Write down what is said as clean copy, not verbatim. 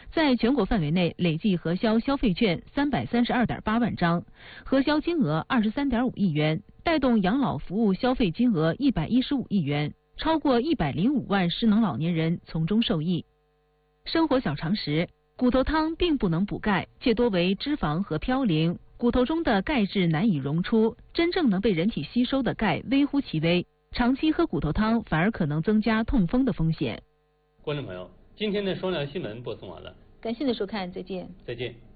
在全国范围内累计核销消费券332.8万张，核销金额23.5亿元，带动养老服务消费金额115亿元，超过105万失能老年人从中受益。生活小常识：骨头汤并不能补钙，却多为脂肪和嘌呤，骨头中的钙质难以溶出，真正能被人体吸收的钙微乎其微，长期喝骨头汤反而可能增加痛风的风险。 观众朋友，今天的双料新闻播送完了， 感谢您的收看，再见。 再见。